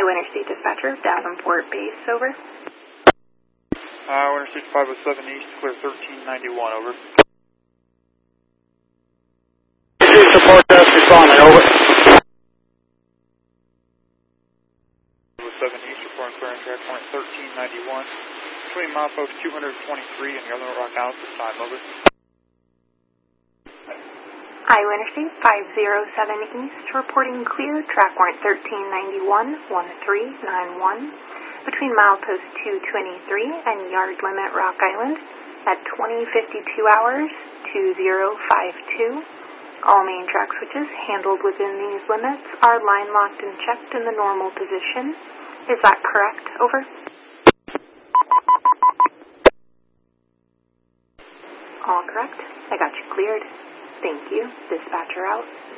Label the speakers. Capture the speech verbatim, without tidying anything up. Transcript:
Speaker 1: Iowa Interstate Dispatcher, Davenport Base, over.
Speaker 2: Iowa Interstate five oh seven East, clear thirteen ninety-one, over.
Speaker 3: Support desk responding, over.
Speaker 2: five oh seven East, reporting clearing track point thirteen ninety-one. Between milepost two twenty-three and Government Rock House this time, over.
Speaker 1: Iowa Interstate five oh seven East, reporting clear, track warrant thirteen ninety-one, one three nine one, between milepost two twenty-three and yard limit Rock Island at twenty fifty-two hours, two zero five two. All main track switches handled within these limits are line locked and checked in the normal position. Is that correct? Over. All correct. I got you cleared. Thank you. Dispatcher out.